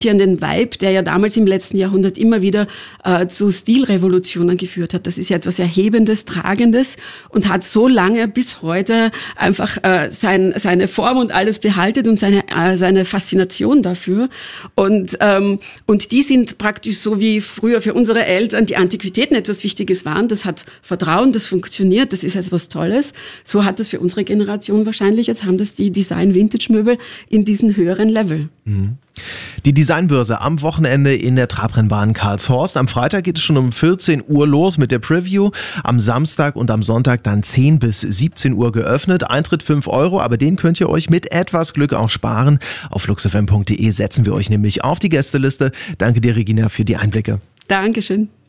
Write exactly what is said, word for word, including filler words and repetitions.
an den Vibe, der ja damals im letzten Jahrhundert immer wieder äh, zu Stilrevolutionen geführt hat. Das ist ja etwas Erhebendes, Tragendes und hat so lange bis heute einfach äh, sein, seine Form und alles behalten und seine, äh, seine Faszination dafür. Und, ähm, und die sind praktisch so wie früher für unsere Eltern die Antiquitäten etwas Wichtiges waren. Das hat Vertrauen, das funktioniert, das ist etwas Tolles. So hat es für unsere Generation wahrscheinlich, jetzt haben das die Design-Vintage-Möbel in diesen höheren Level. Mhm. Die Designbörse am Wochenende in der Trabrennbahn Karlshorst. Am Freitag geht es schon um vierzehn Uhr los mit der Preview. Am Samstag und am Sonntag dann zehn bis siebzehn Uhr geöffnet. Eintritt fünf Euro, aber den könnt ihr euch mit etwas Glück auch sparen. Auf luxfm punkt de setzen wir euch nämlich auf die Gästeliste. Danke dir, Regina, für die Einblicke. Dankeschön.